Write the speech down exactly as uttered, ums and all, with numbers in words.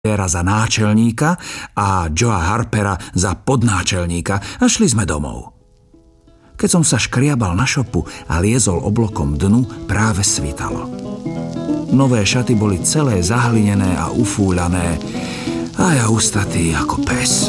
Sawyera za náčelníka a Joea Harpera za podnáčelníka a šli sme domov. Keď som sa škriabal na šopu a liezol oblokom dnu, práve svitalo. Nové šaty boli celé zahlinené a ufúľané a ja ustatý ako pes.